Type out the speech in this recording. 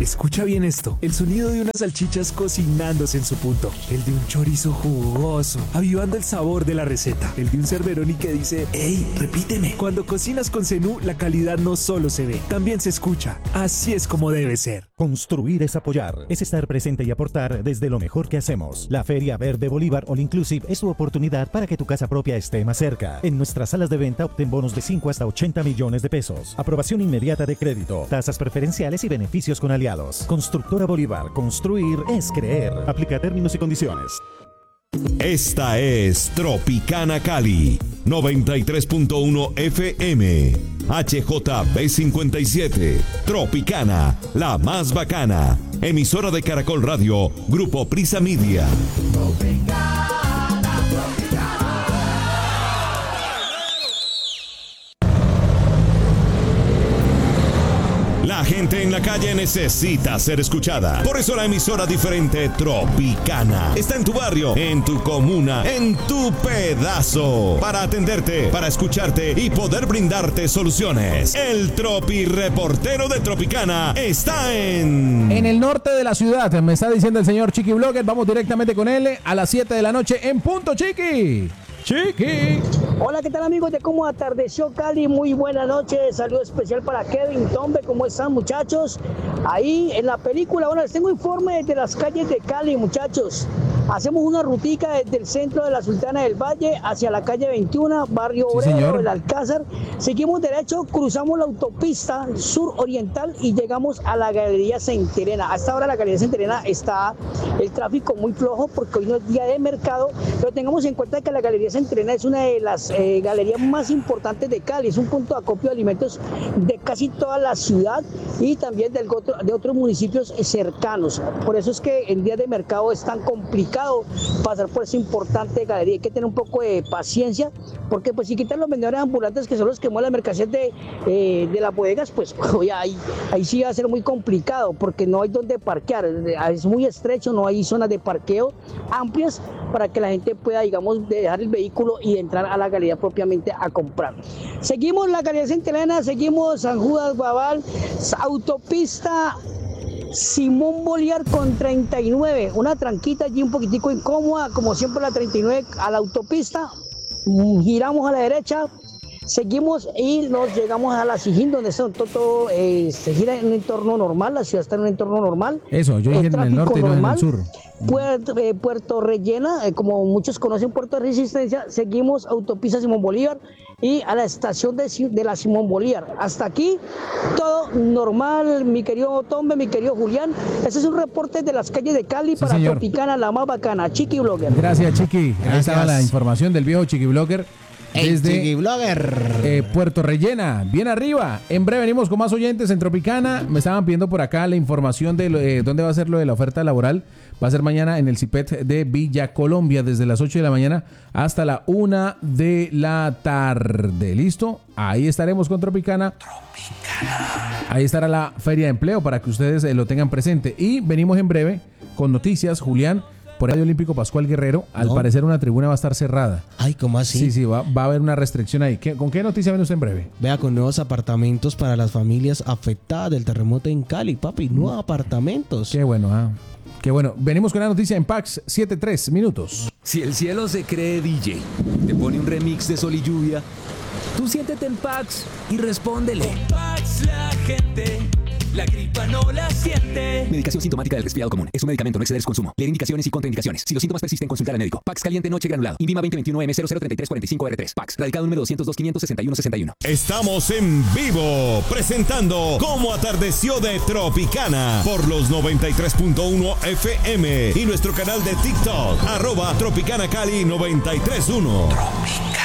Escucha bien esto. El sonido de unas salchichas cocinándose en su punto. El de un chorizo jugoso, avivando el sabor de la receta. El de un Cerberoni que dice, ¡Ey, repíteme! Cuando cocinas con Zenú, la calidad no solo se ve, también se escucha. Así es como debe ser. Construir es apoyar. Es estar presente y aportar desde lo mejor que hacemos. La Feria Verde Bolívar All Inclusive es tu oportunidad para que tu casa propia esté más cerca. En nuestras salas de venta obtén bonos de 5 hasta 80 millones de pesos. Aprobación inmediata de crédito, tasas preferenciales y beneficios con aliados. Constructora Bolívar. Construir es creer. Aplica términos y condiciones. Esta es Tropicana Cali, 93.1 FM, HJB57, Tropicana, la más bacana, emisora de Caracol Radio, Grupo Prisa Media. La gente en la calle necesita ser escuchada. Por eso la emisora diferente Tropicana está en tu barrio, en tu comuna, en tu pedazo. Para atenderte, para escucharte y poder brindarte soluciones. El Tropi Reportero de Tropicana está en el norte de la ciudad. Me está diciendo el señor Chiqui Blogger. Vamos directamente con él a las 7 de la noche en punto, Chiqui. Chiqui. Hola, ¿qué tal, amigos de Cómo Atardeció Cali? Muy buena noche, saludo especial para Kevin Tombe. ¿Cómo están, muchachos? Ahí en la película, bueno, les tengo informe de las calles de Cali, muchachos. Hacemos una rutica desde el centro de la Sultana del Valle hacia la calle 21, barrio Obrero, el Alcázar. Seguimos derecho, cruzamos la autopista sur-oriental y llegamos a la Galería Centenena. A esta hora la Galería Centenena está el tráfico muy flojo porque hoy no es día de mercado, pero tengamos en cuenta que la Galería Centenena es una de las galerías más importantes de Cali. Es un punto de acopio de alimentos de casi toda la ciudad y también de otros municipios cercanos. Por eso es que en días de mercado es tan complicado pasar por esa importante galería. Hay que tener un poco de paciencia porque pues si quitan los vendedores ambulantes que son los que mueven las mercancías de las bodegas, pues oye, ahí sí va a ser muy complicado porque no hay donde parquear, es muy estrecho, no hay zonas de parqueo amplias para que la gente pueda, digamos, dejar el vehículo y entrar a la galería propiamente a comprar. Seguimos la Galería Centenena, seguimos San Judas Guabal, autopista Simón Bolívar con 39, una tranquita allí un poquitico incómoda, como siempre la 39 a la autopista, giramos a la derecha, seguimos y nos llegamos a la Sijín, donde todo se gira en un entorno normal, la ciudad está en un entorno normal. Eso, yo dije en el norte y no en el sur. Puerto Rellena, como muchos conocen Puerto de Resistencia, seguimos autopista Simón Bolívar y a la estación de la Simón Bolívar. Hasta aquí todo normal, mi querido Tombe, mi querido Julián. Este es un reporte de las calles de Cali para señor. Tropicana, la más bacana. Chiqui Blogger. Gracias, Chiqui. Ahí estaba la información del viejo Chiqui Blogger. Desde Puerto Rellena, bien arriba. En breve venimos con más oyentes en Tropicana. Me estaban pidiendo por acá la información de dónde va a ser lo de la oferta laboral. Va a ser mañana en el CIPET de Villa Colombia, desde las 8 de la mañana hasta la 1 de la tarde. ¿Listo? Ahí estaremos con Tropicana. Ahí estará la feria de empleo para que ustedes lo tengan presente. Y venimos en breve con noticias, Julián. Por el Olímpico Pascual Guerrero, al parecer una tribuna va a estar cerrada. Ay, ¿cómo así? Sí, va a haber una restricción ahí. ¿Con qué noticia viene usted en breve? Vea, con nuevos apartamentos para las familias afectadas del terremoto en Cali, papi. Nuevos apartamentos. Qué bueno, Qué bueno. Venimos con la noticia en Pax 7:03 minutos. Si el cielo se cree DJ, te pone un remix de Sol y Lluvia, tú siéntete en Pax y respóndele. Con Pax la gente, la gripa no la siente. Medicación sintomática del resfriado común. Es un medicamento, no exceder su consumo. Leer indicaciones y contraindicaciones. Si los síntomas persisten, consultar al médico. Pax caliente noche granulado. Invima 2021M003345R3. Pax. Radicado número 202-561-61. Estamos en vivo presentando Cómo Atardeció de Tropicana por los 93.1 FM y nuestro canal de TikTok @Tropicana Cali 93.1.